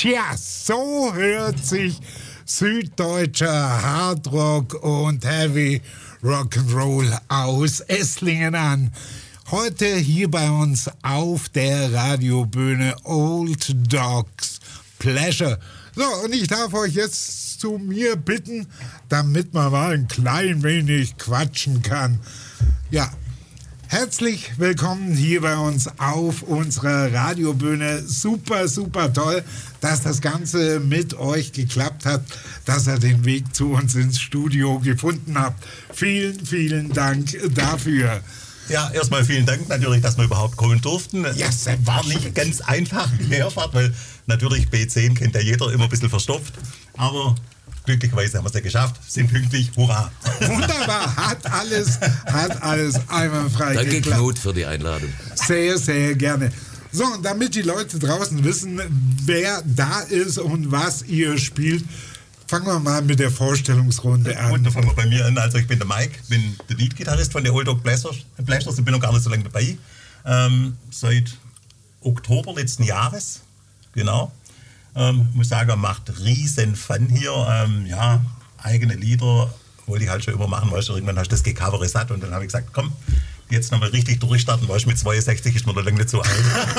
Tja, so hört sich süddeutscher Hardrock und Heavy Rock'n'Roll aus Esslingen an. Heute hier bei uns auf der Radiobühne Old Dogs Pleasure. So, und ich darf euch jetzt zu mir bitten, damit man mal ein klein wenig quatschen kann. Ja, herzlich willkommen hier bei uns auf unserer Radiobühne. Super, super toll, dass das Ganze mit euch geklappt hat, dass ihr den Weg zu uns ins Studio gefunden habt. Vielen, vielen Dank dafür. Ja, erstmal vielen Dank natürlich, dass wir überhaupt kommen durften. Ja, war nicht ganz einfach, die Herfahrt, weil natürlich B10 kennt ja jeder, immer ein bisschen verstopft. Aber glücklicherweise haben wir es ja geschafft, sind pünktlich, hurra. Wunderbar, hat alles einwandfrei geklappt. Danke Knut für die Einladung. Sehr, sehr gerne. So, und damit die Leute draußen wissen, wer da ist und was ihr spielt, fangen wir mal mit der Vorstellungsrunde an. Und dann fangen wir bei mir an. Also ich bin der Mike, bin der Lead-Gitarrist von der Old Dog Pleasures und bin noch gar nicht so lange dabei. Seit Oktober letzten Jahres, genau. Muss sagen, macht riesen Fun hier. Ja, eigene Lieder wollte ich halt schon immer machen, weißt du, irgendwann hast du das Gecovere satt und dann habe ich gesagt, komm, jetzt nochmal richtig durchstarten, weißt du, mit 62 ist man noch lange nicht so alt.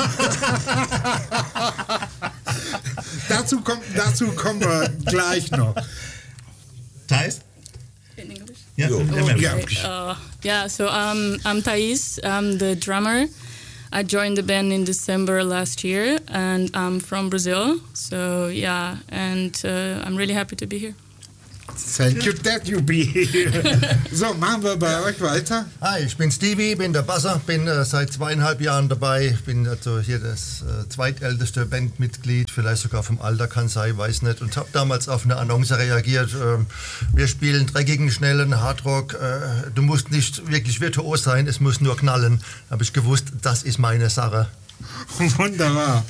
Dazu kommen wir gleich noch. Thais? In English? Ja, So I'm Thais. I'm the drummer. I joined the band in December last year, and I'm from Brazil. So yeah, and I'm really happy to be here. Thank you that you be here. So, machen wir bei euch weiter. Hi, ich bin Stevie, bin der Basser, bin seit 2,5 Jahren dabei, bin also hier das zweitälteste Bandmitglied, vielleicht sogar vom Alter kann sein, weiß nicht, und habe damals auf eine Annonce reagiert. Wir spielen dreckigen, schnellen Hardrock, du musst nicht wirklich virtuos sein, es muss nur knallen. Habe ich gewusst, das ist meine Sache. Wunderbar.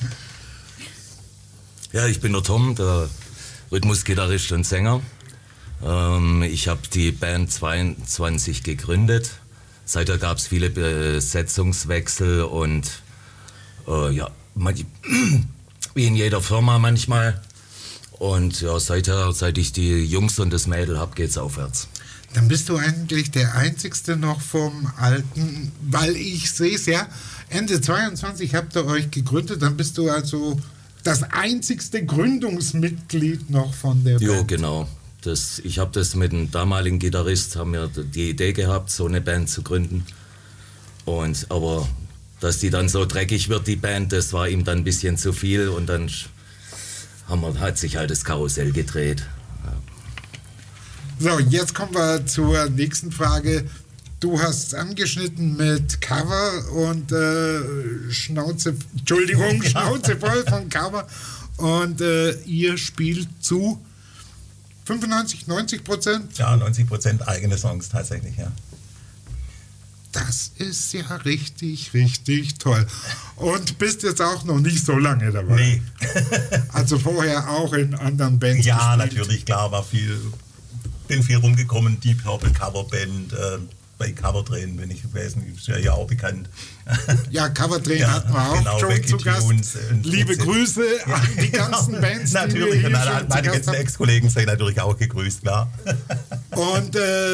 Ja, ich bin der Tom, der Rhythmusgitarrist und Sänger. Ich habe die Band 22 gegründet. Seither gab es viele Besetzungswechsel und ja, wie in jeder Firma manchmal. Und ja, seit ich die Jungs und das Mädel habe, geht's aufwärts. Dann bist du eigentlich der Einzigste noch vom Alten, weil ich sehe es ja, Ende 22 habt ihr euch gegründet, dann bist du also das einzigste Gründungsmitglied noch von der Band. Jo, genau. Ich habe das mit dem damaligen Gitarrist, haben wir die Idee gehabt, so eine Band zu gründen. Aber dass die dann so dreckig wird, die Band, das war ihm dann ein bisschen zu viel und dann hat sich halt das Karussell gedreht. Ja. So, jetzt kommen wir zur nächsten Frage. Du hast angeschnitten mit Cover und Schnauze voll von Cover und ihr spielt zu 95-90%? Ja, 90% eigene Songs tatsächlich, ja. Das ist ja richtig, richtig toll. Und bist jetzt auch noch nicht so lange dabei? Nee. Also vorher auch in anderen Bands ja, gespielt? Natürlich, klar, bin viel rumgekommen, Deep Purple Coverband, bei Coverdrehen, wenn ich gewesen, ist ja auch bekannt. Ja, Coverdrehen hatten wir auch genau, schon zu Gast. Liebe Grüße an die ganzen Bands, natürlich, die wir hier schon meine ganzen Ex-Kollegen sind natürlich auch gegrüßt, klar. Und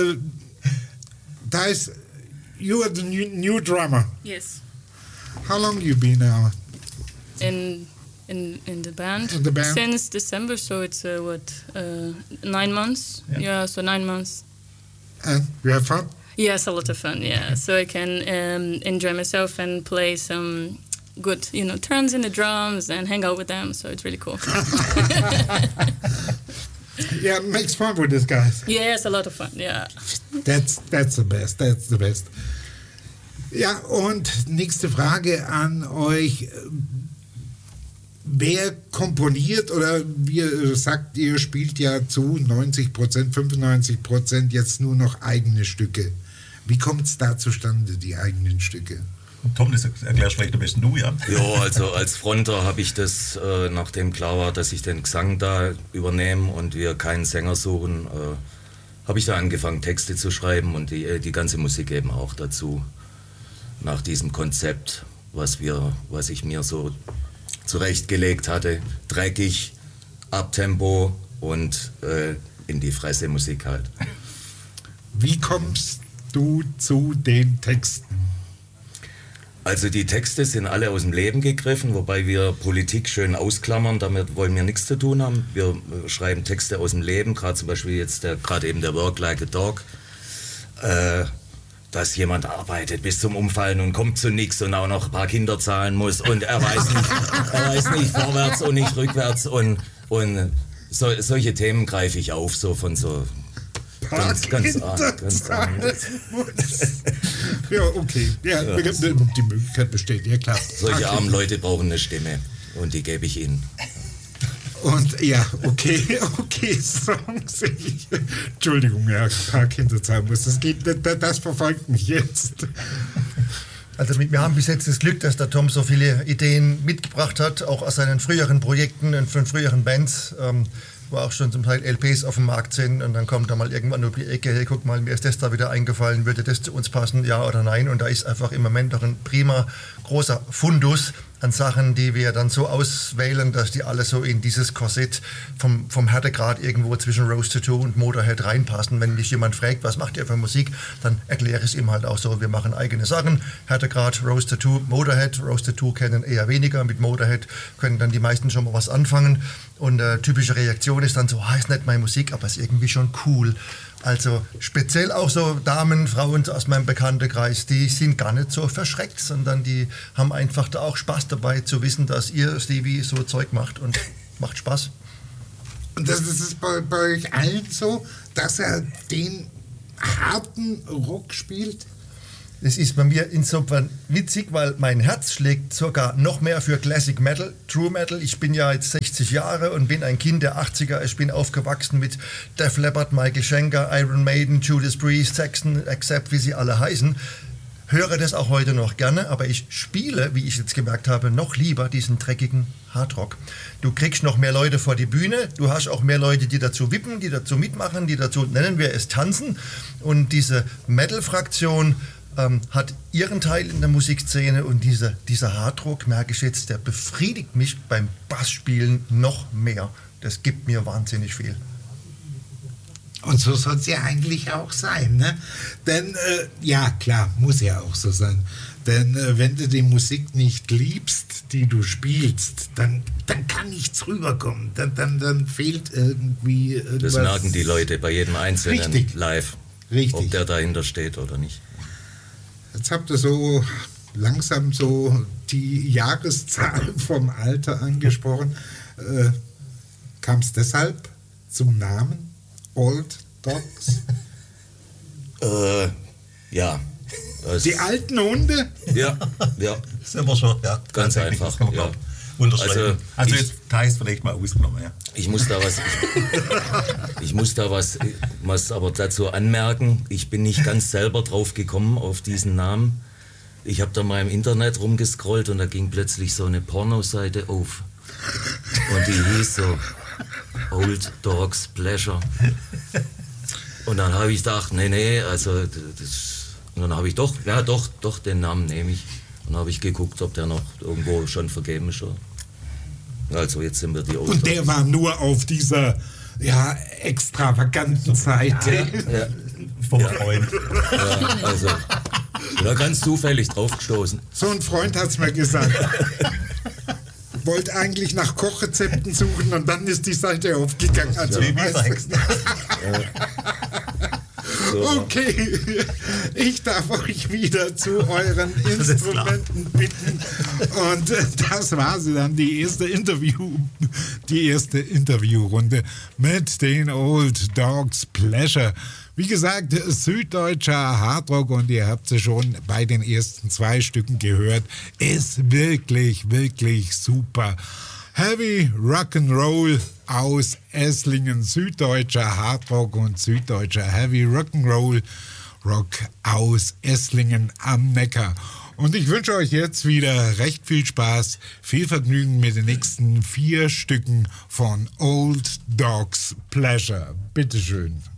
da ist, you are the new drummer. Yes. How long you been now? In the band? In the band? Since December, so it's 9 months. Yeah, so 9 months. And you have fun? Yes, a lot of fun, yeah. So I can enjoy myself and play some good, turns in the drums and hang out with them, so it's really cool. Yeah, it makes fun with these guys. Yes, a lot of fun, yeah. That's the best. Ja, und nächste Frage an euch. Wer komponiert oder wie ihr sagt, ihr spielt ja zu 90%, 95% jetzt nur noch eigene Stücke. Wie kommt es da zustande, die eigenen Stücke? Tom, das erklärst vielleicht am besten du, ja? Ja, also als Fronter habe ich das, nachdem klar war, dass ich den Gesang da übernehme und wir keinen Sänger suchen, habe ich da angefangen, Texte zu schreiben und die ganze Musik eben auch dazu. Nach diesem Konzept, was ich mir so zurechtgelegt hatte. Dreckig, Abtempo und in die Fresse Musik halt. Wie kommst du zu den Texten? Also die Texte sind alle aus dem Leben gegriffen, wobei wir Politik schön ausklammern, damit wollen wir nichts zu tun haben. Wir schreiben Texte aus dem Leben, gerade zum Beispiel jetzt gerade eben der Work Like a Dog, dass jemand arbeitet bis zum Umfallen und kommt zu nichts und auch noch ein paar Kinder zahlen muss und er weiß nicht vorwärts und nicht rückwärts und solche Themen greife ich auf, so von so ganz arg. Ja, okay. Ja, die Möglichkeit besteht, ja klar. Solche armen Leute brauchen eine Stimme und die gebe ich ihnen. Und ja, okay, Songs. Entschuldigung, ja, ein paar Kinder zahlen muss. Das verfolgt mich jetzt. Also wir haben bis jetzt das Glück, dass der Tom so viele Ideen mitgebracht hat, auch aus seinen früheren Projekten und von früheren Bands. Wo auch schon zum Teil LPs auf dem Markt sind und dann kommt er mal irgendwann um die Ecke, hey, guck mal, mir ist das da wieder eingefallen, würde das zu uns passen, ja oder nein? Und da ist einfach im Moment noch ein prima, großer Fundus an Sachen, die wir dann so auswählen, dass die alle so in dieses Korsett vom Härtegrad irgendwo zwischen Rose Tattoo und Motorhead reinpassen. Wenn mich jemand fragt, was macht ihr für Musik, dann erkläre ich es ihm halt auch so, wir machen eigene Sachen. Härtegrad, Rose Tattoo, Motorhead. Rose Tattoo kennen eher weniger, mit Motorhead können dann die meisten schon mal was anfangen. Und typische Reaktion ist dann so, ist nicht meine Musik, aber ist irgendwie schon cool. Also speziell auch so Damen, Frauen aus meinem Bekanntenkreis, die sind gar nicht so verschreckt, sondern die haben einfach da auch Spaß dabei zu wissen, dass ihr, Stevie, so Zeug macht und macht Spaß. Und das ist bei euch allen so, dass er den harten Rock spielt? Das ist bei mir insofern witzig, weil mein Herz schlägt sogar noch mehr für Classic Metal, True Metal. Ich bin ja jetzt 60 Jahre und bin ein Kind der 80er. Ich bin aufgewachsen mit Def Leppard, Michael Schenker, Iron Maiden, Judas Priest, Saxon, Accept, wie sie alle heißen. Höre das auch heute noch gerne, aber ich spiele, wie ich jetzt gemerkt habe, noch lieber diesen dreckigen Hardrock. Du kriegst noch mehr Leute vor die Bühne, du hast auch mehr Leute, die dazu wippen, die dazu mitmachen, die dazu, nennen wir es, tanzen. Und diese Metal-Fraktion hat ihren Teil in der Musikszene und dieser Hardrock, merke ich jetzt, der befriedigt mich beim Bassspielen noch mehr. Das gibt mir wahnsinnig viel. Und so soll es ja eigentlich auch sein, ne? Denn, ja klar, muss ja auch so sein. Denn wenn du die Musik nicht liebst, die du spielst, dann kann nichts rüberkommen. Dann fehlt irgendwie irgendwas. Das merken die Leute bei jedem Einzelnen. Richtig. Live. Richtig. Ob der dahinter steht oder nicht. Jetzt habt ihr so langsam so die Jahreszahl vom Alter angesprochen. Kam es deshalb zum Namen Old Dogs? Ja. Die alten Hunde? Ja. Sind wir schon, ja. Ganz einfach. Das kann man Ja. unterschreiben. Also jetzt Thais vielleicht mal ausgenommen, ja. Ich muss da was aber dazu anmerken. Ich bin nicht ganz selber drauf gekommen auf diesen Namen. Ich habe da mal im Internet rumgescrollt und da ging plötzlich so eine Pornoseite auf. Und die hieß so Old Dogs Pleasure. Und dann habe ich gedacht, nee, also das, und dann habe ich doch, den Namen nehme ich. Und dann habe ich geguckt, ob der noch irgendwo schon vergeben ist. Also jetzt sind wir die Old Dogs. Und der war nur auf dieser extravaganten Seite. Ja. Vom Freund. Ja, also, da ganz zufällig draufgestoßen. So ein Freund hat es mir gesagt. Wollte eigentlich nach Kochrezepten suchen und dann ist die Seite aufgegangen. Also, okay, ich darf euch wieder zu euren Instrumenten bitten. Und das war sie dann, die erste Interviewrunde mit den Old Dogs Pleasure. Wie gesagt, süddeutscher Hardrock, und ihr habt es schon bei den ersten 2 Stücken gehört, ist wirklich, wirklich super. Heavy Rock'n'Roll aus Esslingen, süddeutscher Hardrock und süddeutscher Heavy Rock'n'Roll Rock aus Esslingen am Neckar. Und ich wünsche euch jetzt wieder recht viel Spaß, viel Vergnügen mit den nächsten 4 Stücken von Old Dogs Pleasure. Bitteschön.